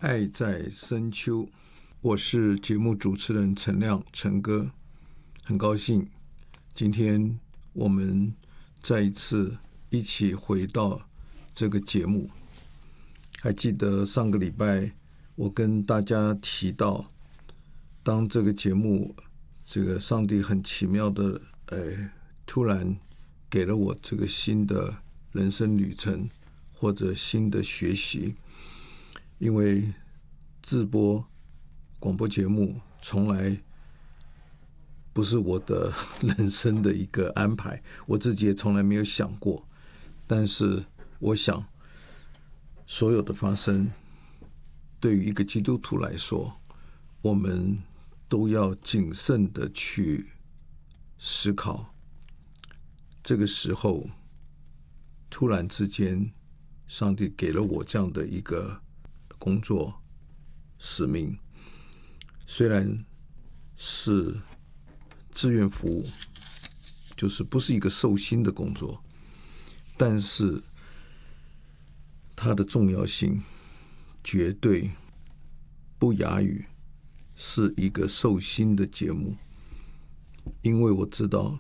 爱在深秋，我是节目主持人陈亮，陈哥，很高兴今天我们再一次一起回到这个节目。还记得上个礼拜我跟大家提到，当这个节目上帝很奇妙的突然给了我这个新的人生旅程或者新的学习。因为自播广播节目从来不是我的人生的一个安排，我自己也从来没有想过。但是我想，所有的发生对于一个基督徒来说，我们都要谨慎的去思考。这个时候突然之间，上帝给了我这样的一个工作使命，虽然是志愿服务，就是不是一个受薪的工作，但是它的重要性绝对不亚于是一个受薪的节目。因为我知道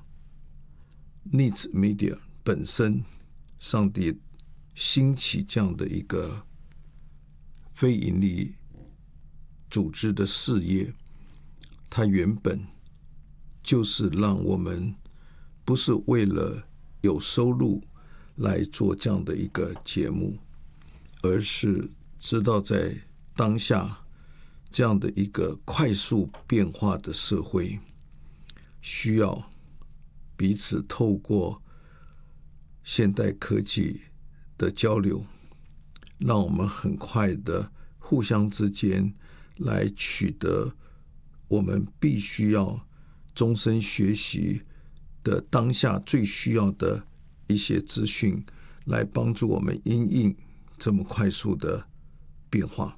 Needs Media 本身，上帝兴起这样的一个非营利组织的事业，它原本就是让我们不是为了有收入来做这样的一个节目，而是知道在当下这样的一个快速变化的社会，需要彼此透过现代科技的交流，让我们很快的互相之间来取得我们必须要终身学习的当下最需要的一些资讯，来帮助我们因应这么快速的变化。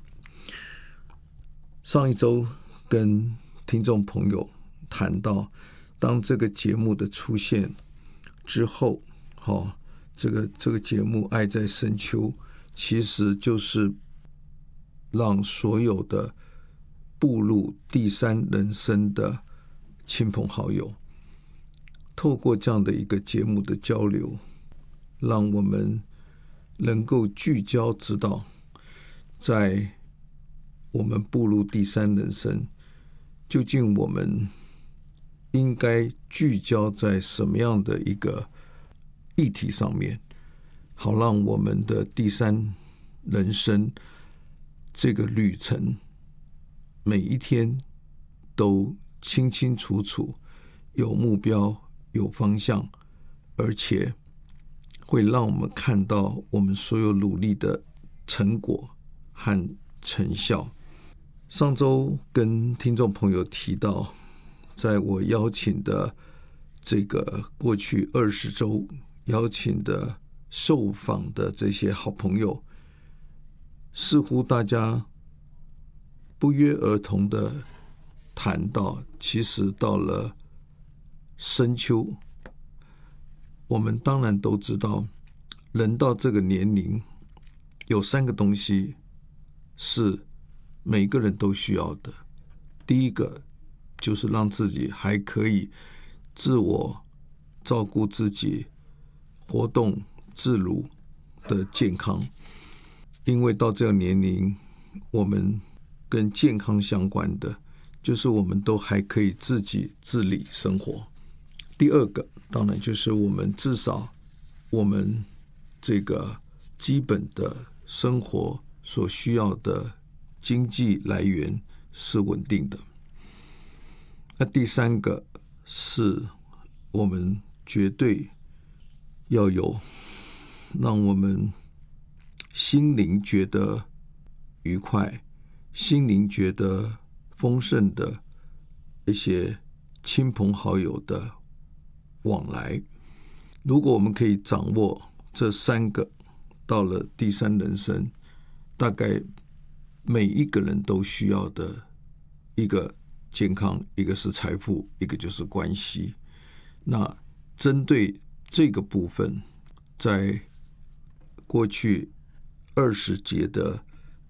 上一周跟听众朋友谈到，当这个节目的出现之后，这个节目《爱在深秋》其实就是让所有的步入第三人生的亲朋好友，透过这样的一个节目的交流，让我们能够聚焦知道，在我们步入第三人生，究竟我们应该聚焦在什么样的一个议题上面，好让我们的第三人生这个旅程每一天都清清楚楚，有目标，有方向，而且会让我们看到我们所有努力的成果和成效。上周跟听众朋友提到，在我邀请的这个过去20周邀请的受访的这些好朋友，似乎大家不约而同的谈到，其实到了深秋，我们当然都知道，人到这个年龄有3个东西是每个人都需要的。第一个就是让自己还可以自我照顾自己，活动自如的健康。因为到这个年龄，我们跟健康相关的就是我们都还可以自己自理生活。第二个当然就是我们至少我们这个基本的生活所需要的经济来源是稳定的。那第3个是我们绝对要有让我们心灵觉得愉快，心灵觉得丰盛的一些亲朋好友的往来。如果我们可以掌握这3个，到了第三人生，大概每一个人都需要的一个健康，一个是财富，一个就是关系。那针对这个部分，在过去20节的